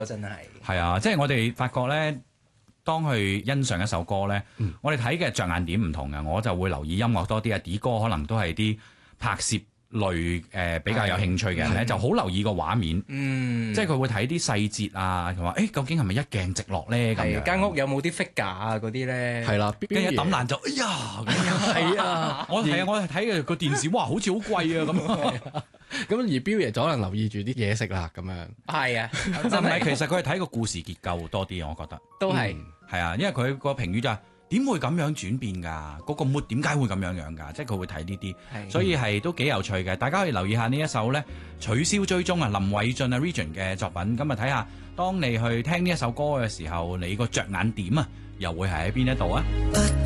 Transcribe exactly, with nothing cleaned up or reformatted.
真係。 係啊，即係我哋發覺咧，當去欣賞一首歌咧，嗯、我哋睇嘅着眼點唔同嘅，我就會留意音樂多啲啊，啲歌可能都係啲拍攝類誒、呃、比較有興趣嘅人咧，就好留意個畫面，嗯、即係佢會睇啲細節啊，同埋誒究竟係咪一鏡直落咧咁樣？ 間屋有冇啲 figure 啊嗰啲咧？ 係啦，跟住一抌爛就哎呀，係啊，我係啊，我係睇嘅個電視，哇，好似好貴啊咁。 咁而標爺就可能留意住啲嘢食啦，咁樣。 係啊， 真係其實佢係睇個故事結構多啲，我覺得。 都係係啊，因為佢個評語就係、是。點會咁樣轉變㗎？嗰、那個 mood 點解會咁樣樣㗎？即係佢會睇呢啲，所以係都幾有趣嘅。大家可以留意下呢一首咧，取消追蹤啊，林偉俊啊 Region 嘅作品。咁啊睇下，當你去聽呢一首歌嘅時候，你個着眼點啊，又會係喺邊一度啊？